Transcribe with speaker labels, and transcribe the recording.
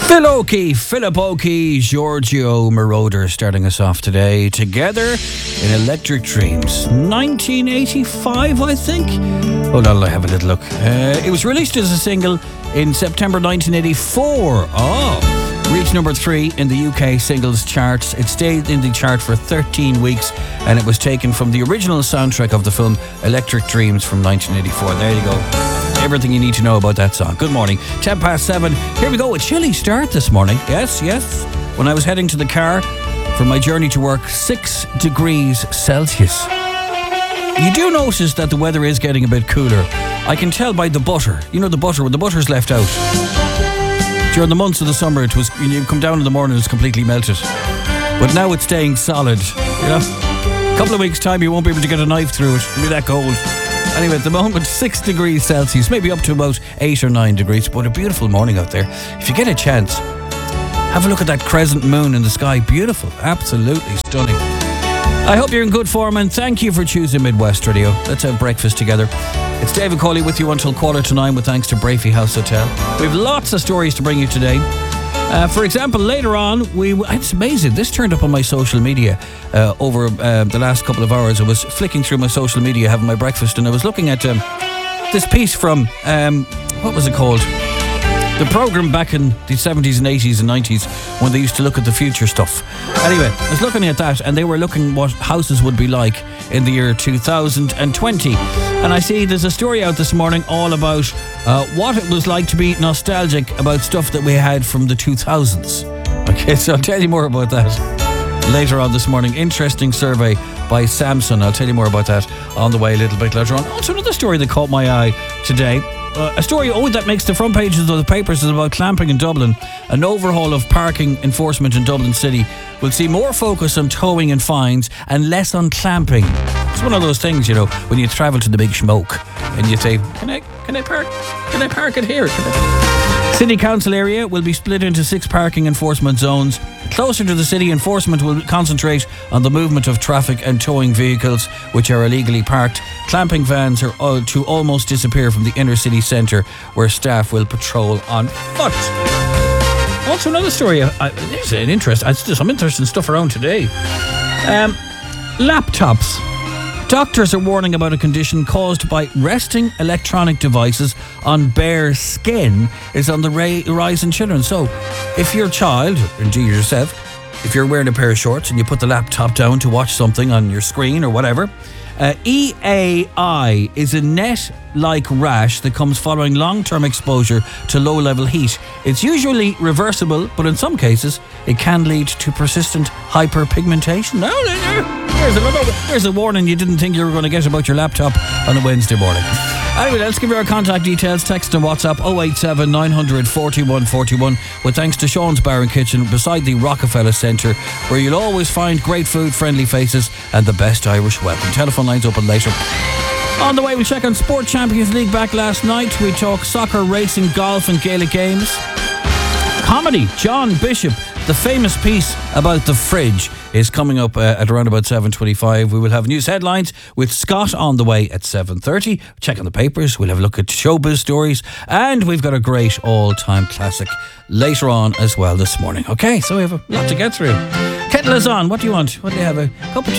Speaker 1: Philip Oakey, Giorgio Moroder starting us off today together in Electric Dreams. 1985, I think. Hold on, I'll have a little look. It was released as a single in September 1984. Reached number 3 in the UK singles charts. It stayed in the chart for 13 weeks and it was taken from the original soundtrack of the film Electric Dreams from 1984. There you go. Everything you need to know about that song. Good morning. 7:10. Here we go. A chilly start this morning. Yes. When I was heading to the car for my journey to work, 6 degrees Celsius. You do notice that the weather is getting a bit cooler. I can tell by the butter. You know the butter, when the butter's left out. During the months of the summer, it was, you come down in the morning, it's completely melted. But now it's staying solid. You know, a couple of weeks' time, you won't be able to get a knife through it. It'll be that cold. Anyway, at the moment, 6 degrees Celsius, maybe up to about 8 or 9 degrees, but a beautiful morning out there. If you get a chance, have a look at that crescent moon in the sky. Beautiful, absolutely stunning. I hope you're in good form and thank you for choosing Midwest Radio. Let's have breakfast together. It's David Cawley with you until 8:45 with thanks to Brafey House Hotel. We have lots of stories to bring you today. For example, later on, it's amazing. This turned up on my social media over the last couple of hours. I was flicking through my social media, having my breakfast, and I was looking at this piece from, what was it called? The programme back in the 70s and 80s and 90s when they used to look at the future stuff. Anyway, I was looking at that and they were looking what houses would be like in the year 2020. And I see there's a story out this morning all about what it was like to be nostalgic about stuff that we had from the 2000s. Okay, so I'll tell you more about that later on this morning. Interesting survey by Samsung. I'll tell you more about that on the way a little bit later on. Also, another story that caught my eye today. A story that makes the front pages of the papers is about clamping in Dublin. An overhaul of parking enforcement in Dublin City will see more focus on towing and fines and less on clamping. It's one of those things, you know, when you travel to the big smoke and you say, can I park it here? City Council area will be split into 6 parking enforcement zones. Closer to the city, enforcement will concentrate on the movement of traffic and towing vehicles which are illegally parked. Clamping vans are to almost disappear from the inner city centre where staff will patrol on foot. Also another story, there's an interest, some interesting stuff around today. Laptops. Doctors are warning about a condition caused by resting electronic devices on bare skin is on the rise in children. So, if your child, or indeed yourself, if you're wearing a pair of shorts and you put the laptop down to watch something on your screen or whatever, EAI is a net-like rash that comes following long-term exposure to low-level heat. It's usually reversible, but in some cases, it can lead to persistent hyperpigmentation. There's a warning you didn't think you were going to get about your laptop on a Wednesday morning. Anyway, let's give you our contact details. Text and WhatsApp 087 900 4141 with thanks to Sean's Bar and Kitchen beside the Rockefeller Centre, where you'll always find great food, friendly faces and the best Irish welcome. Telephone lines open later. On the way, we'll check on Sport Champions League back last night. We talk soccer, racing, golf and Gaelic games. Comedy, John Bishop. The famous piece about the fridge is coming up at around about 7:25. We will have news headlines with Scott on the way at 7:30. Check on the papers. We'll have a look at showbiz stories. And we've got a great all-time classic later on as well this morning. Okay, so we have a lot to get through. Kettle is on. What do you want? What do you have? A cup of tea?